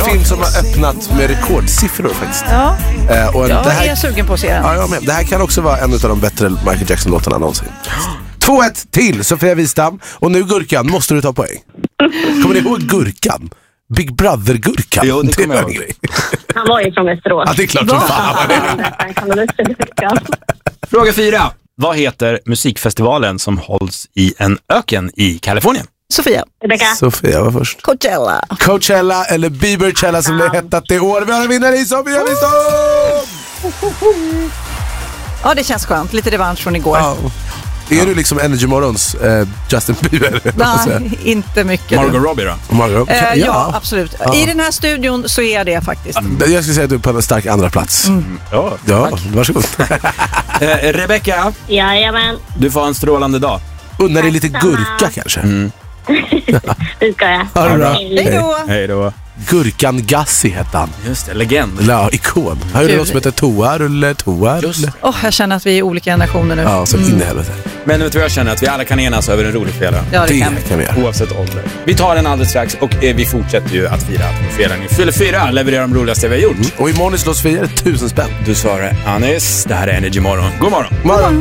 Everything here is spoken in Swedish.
film som har öppnat med rekordsiffror faktiskt. Ja, och jag det här, är sugen på att se den. Ja, jag med. Det här kan också vara en av de bättre Michael Jackson-låtarna någonsin. 2-1 till Sofia Wistam. Och nu Gurkan, måste du ta poäng. Kommer ni ihåg Gurkan? Big Brother-Gurkan. Jo, det kommer jag ihåg. Han var ju från Västerås. Ja, det är klart som fan. Fråga 4. Vad heter musikfestivalen som hålls i en öken i Kalifornien? Sofia. Sofia var först. Coachella eller Bieberchella som det hettat i år. Vi har en vinnare i Sofia Wistam! Ja, det känns skönt. Lite revansch från igår. Ja. Är du liksom Energy Morgons Justin Bieber? Nej, inte mycket. Margot Robbie då? Margot? Ja, absolut. Ja. I den här studion så är jag det faktiskt. Jag skulle säga att du är på en stark andra plats. Ja, varsågod. Rebecca. Jajamän. Du får en strålande dag. Unnar dig lite gurka kanske? Det ska jag. Ha det bra. Hej då. Gurkan Gassi hette han. Just det, legend. Ja, ikon. Här är det något som heter Toa-rulle. Jag känner att vi är olika generationer nu. Ja, så in i helvete. Men vet du vad jag känner? Att vi alla kan enas över en rolig fredag. Ja, det kan vi göra. Oavsett ålder. Vi tar den alldeles strax och vi fortsätter ju att fira att på fredagen i fyller 4 levererar de roligaste vi har gjort. Och imorgon slås vi 1000 spänn. Du svarar Anis, det här är Energy Morgon. God morgon. Morgon.